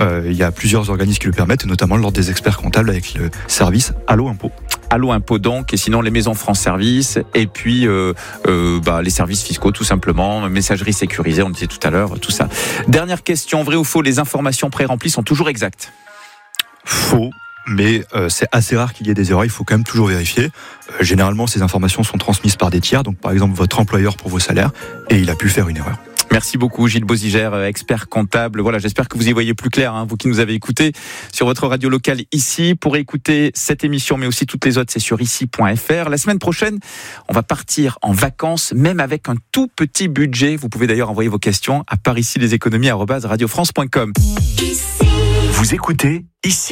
Il y a plusieurs organismes qui le permettent, notamment l'Ordre des experts comptables avec le service Allo Impôt. Allo Impôt donc, et sinon les maisons France Service, et puis les services fiscaux tout simplement, messagerie sécurisée, on le disait tout à l'heure, tout ça. Dernière question, vrai ou faux, les informations pré-remplies sont toujours exactes? Faux. Mais c'est assez rare qu'il y ait des erreurs, il faut quand même toujours vérifier. Généralement, ces informations sont transmises par des tiers, donc par exemple votre employeur pour vos salaires, et il a pu faire une erreur. Merci beaucoup Gilles Bozigère, expert comptable. Voilà, j'espère que vous y voyez plus clair, vous qui nous avez écoutés sur votre radio locale ici. Pour écouter cette émission, mais aussi toutes les autres, c'est sur ici.fr. La semaine prochaine, on va partir en vacances, même avec un tout petit budget. Vous pouvez d'ailleurs envoyer vos questions à paricileséconomies@radiofrance.com. Vous écoutez Ici.